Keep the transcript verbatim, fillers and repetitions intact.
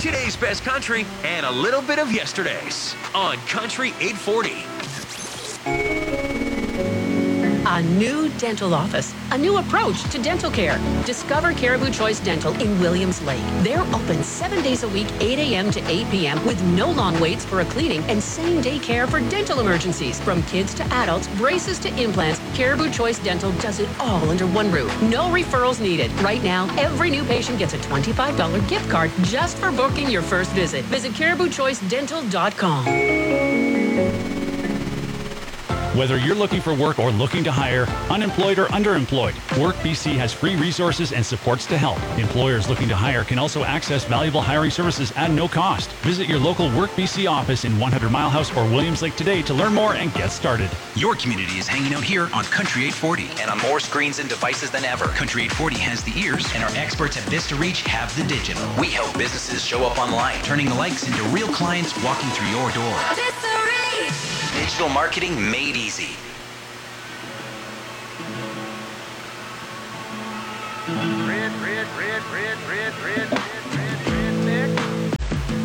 Today's best country and a little bit of yesterday's on Country eight forty. A new dental office, a new approach to dental care. Discover Caribou Choice Dental in Williams Lake. They're open seven days a week, eight a.m. to eight p.m. with no long waits for a cleaning and same-day care for dental emergencies. From kids to adults, braces to implants, Caribou Choice Dental does it all under one roof. No referrals needed. Right now, every new patient gets a twenty-five dollars gift card just for booking your first visit. Visit caribou choice dental dot com. Whether you're looking for work or looking to hire, unemployed or underemployed, WorkBC has free resources and supports to help. Employers looking to hire can also access valuable hiring services at no cost. Visit your local WorkBC office in one hundred Mile House or Williams Lake today to learn more and get started. Your community is hanging out here on Country eight forty and on more screens and devices than ever. Country eight forty has the ears and our experts at Vista Reach have the digital. We help businesses show up online, turning the likes into real clients walking through your door. Vista Reach! Digital marketing made easy. Red, red, red, red, red, red, red, red.